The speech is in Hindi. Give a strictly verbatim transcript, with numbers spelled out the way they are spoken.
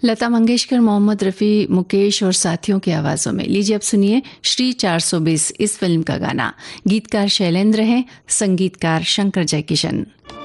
लता मंगेशकर, मोहम्मद रफ़ी, मुकेश और साथियों की आवाज़ों में। लीजिए अब सुनिए श्री चार सौ बीस इस फिल्म का गाना। गीतकार शैलेंद्र हैं, संगीतकार शंकर जयकिशन।